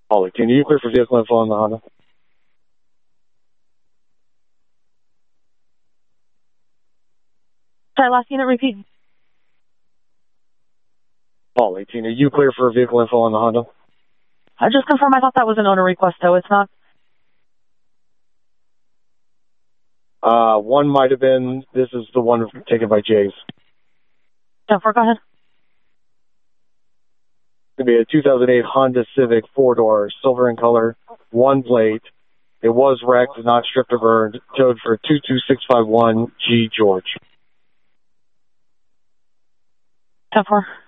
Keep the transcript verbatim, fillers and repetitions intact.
Holly, can you clear for vehicle info on the Honda? Sorry, last unit, repeat. Paul eighteen, are you clear for vehicle info on the Honda? I just confirmed. I thought that was an owner request, though. It's not. Uh, one might have been. This is the one taken by Jays. ten four, go ahead. It's going to be a two thousand eight Honda Civic four-door, silver in color, one plate. It was wrecked, not stripped or burned, towed for two two six five one G George. ten four.